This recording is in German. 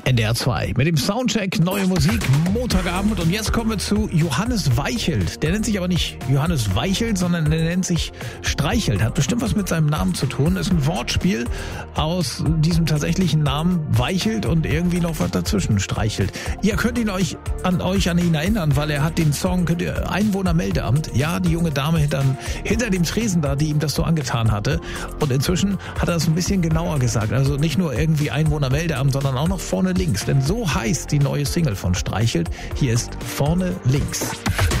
NDR 2 mit dem Soundcheck, neue Musik, Montagabend. Und jetzt kommen wir zu Johannes Weichelt. Der nennt sich aber nicht Johannes Weichelt, sondern der nennt sich Streichelt. Hat bestimmt was mit seinem Namen zu tun. Ist ein Wortspiel aus diesem tatsächlichen Namen Weichelt und irgendwie noch was dazwischen, Streichelt. Ihr könnt euch an ihn erinnern, weil er hat den Song Einwohnermeldeamt. Ja, die junge Dame hinter dem Tresen da, die ihm das so angetan hatte. Und inzwischen hat er es ein bisschen genauer gesagt. Also nicht nur irgendwie Einwohnermeldeamt, sondern auch noch vorne links. Denn so heißt die neue Single von Streichelt. Hier ist Vorne links.